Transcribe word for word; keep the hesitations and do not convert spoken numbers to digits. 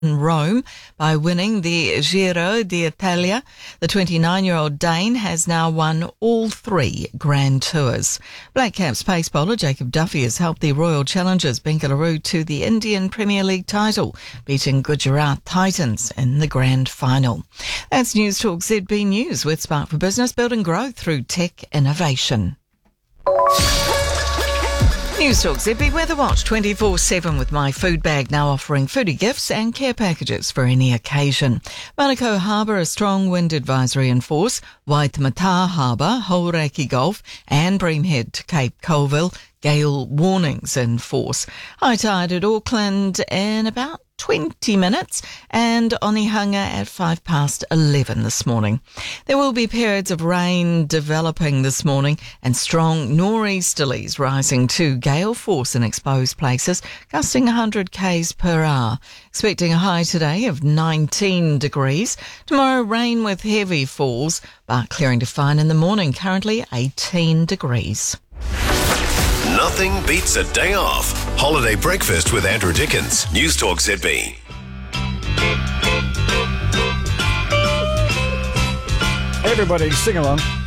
in Rome by winning the Giro d'Italia. The twenty-nine-year-old Dane has now won all three Grand Tours. Black Caps pace bowler Jacob Duffy has helped the Royal Challengers Bengaluru to the Indian Premier League title, beating Gujarat Titans in the grand final. That's News Talk Z B News with Spark for Business, building growth through tech innovation. News Talk Z B Weather Watch twenty-four seven with My Food Bag, now offering foodie gifts and care packages for any occasion. Manukau Harbour, a strong wind advisory in force. Waitemata Harbour, Hauraki Gulf and Breamhead to Cape Colville, gale warnings in force. High tide at Auckland in about twenty minutes and Onehunga at five past eleven this morning. There will be periods of rain developing this morning and strong nor'easterlies rising to gale force in exposed places, gusting one hundred k's per hour. Expecting a high today of nineteen degrees. Tomorrow rain with heavy falls, but clearing to fine in the morning, currently eighteen degrees. Nothing beats a day off. Holiday breakfast with Andrew Dickens. News Talk Z B. Everybody sing along.